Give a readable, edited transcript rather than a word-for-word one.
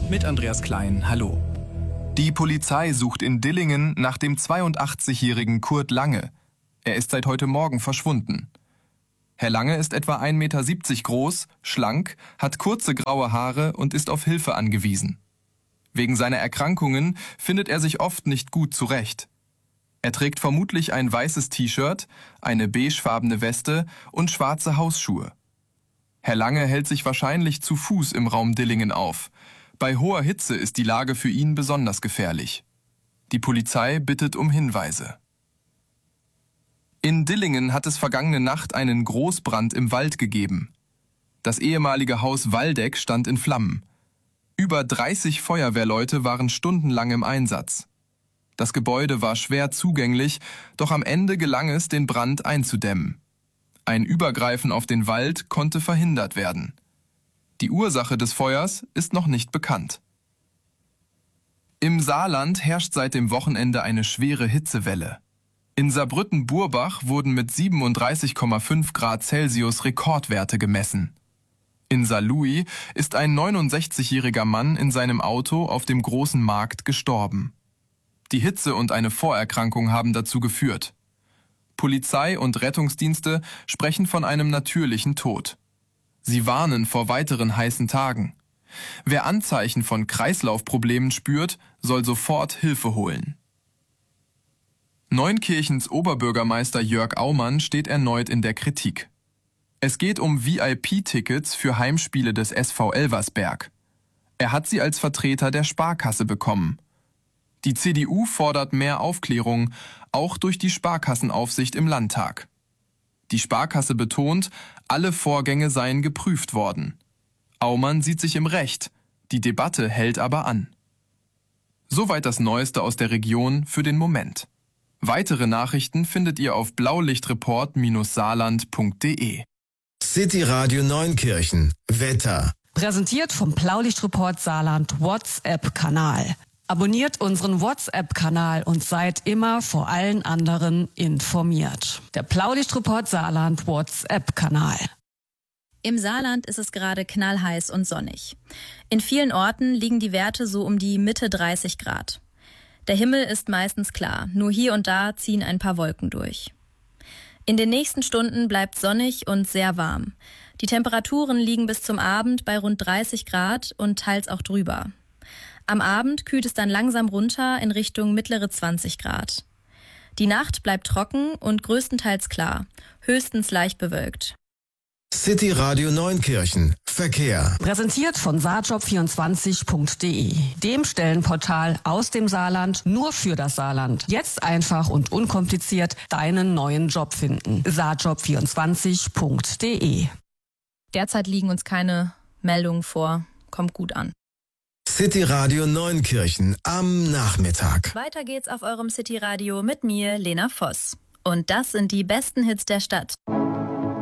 mit Andreas Klein. Hallo. Die Polizei sucht in Dillingen nach dem 82-jährigen Kurt Lange. Er ist seit heute Morgen verschwunden. Herr Lange ist etwa 1,70 Meter groß, schlank, hat kurze graue Haare und ist auf Hilfe angewiesen. Wegen seiner Erkrankungen findet er sich oft nicht gut zurecht. Er trägt vermutlich ein weißes T-Shirt, eine beigefarbene Weste und schwarze Hausschuhe. Herr Lange hält sich wahrscheinlich zu Fuß im Raum Dillingen auf. Bei hoher Hitze ist die Lage für ihn besonders gefährlich. Die Polizei bittet um Hinweise. In Dillingen hat es vergangene Nacht einen Großbrand im Wald gegeben. Das ehemalige Haus Waldeck stand in Flammen. Über 30 Feuerwehrleute waren stundenlang im Einsatz. Das Gebäude war schwer zugänglich, doch am Ende gelang es, den Brand einzudämmen. Ein Übergreifen auf den Wald konnte verhindert werden. Die Ursache des Feuers ist noch nicht bekannt. Im Saarland herrscht seit dem Wochenende eine schwere Hitzewelle. In Saarbrücken-Burbach wurden mit 37,5 Grad Celsius Rekordwerte gemessen. In Saarlouis ist ein 69-jähriger Mann in seinem Auto auf dem großen Markt gestorben. Die Hitze und eine Vorerkrankung haben dazu geführt. Polizei und Rettungsdienste sprechen von einem natürlichen Tod. Sie warnen vor weiteren heißen Tagen. Wer Anzeichen von Kreislaufproblemen spürt, soll sofort Hilfe holen. Neunkirchens Oberbürgermeister Jörg Aumann steht erneut in der Kritik. Es geht um VIP-Tickets für Heimspiele des SV Elversberg. Er hat sie als Vertreter der Sparkasse bekommen. Die CDU fordert mehr Aufklärung, auch durch die Sparkassenaufsicht im Landtag. Die Sparkasse betont, alle Vorgänge seien geprüft worden. Aumann sieht sich im Recht, die Debatte hält aber an. Soweit das Neueste aus der Region für den Moment. Weitere Nachrichten findet ihr auf blaulichtreport-saarland.de. City Radio Neunkirchen. Wetter. Präsentiert vom Blaulichtreport Saarland WhatsApp-Kanal. Abonniert unseren WhatsApp-Kanal und seid immer vor allen anderen informiert. Der Blaulichtreport Saarland WhatsApp-Kanal. Im Saarland ist es gerade knallheiß und sonnig. In vielen Orten liegen die Werte so um die Mitte 30 Grad. Der Himmel ist meistens klar, nur hier und da ziehen ein paar Wolken durch. In den nächsten Stunden bleibt sonnig und sehr warm. Die Temperaturen liegen bis zum Abend bei rund 30 Grad und teils auch drüber. Am Abend kühlt es dann langsam runter in Richtung mittlere 20 Grad. Die Nacht bleibt trocken und größtenteils klar, höchstens leicht bewölkt. City Radio Neunkirchen. Verkehr. Präsentiert von saarjob24.de, dem Stellenportal aus dem Saarland nur für das Saarland. Jetzt einfach und unkompliziert deinen neuen Job finden. saarjob24.de. Derzeit liegen uns keine Meldungen vor. Kommt gut an. City Radio Neunkirchen am Nachmittag. Weiter geht's auf eurem City Radio mit mir, Lena Voss. Und das sind die besten Hits der Stadt.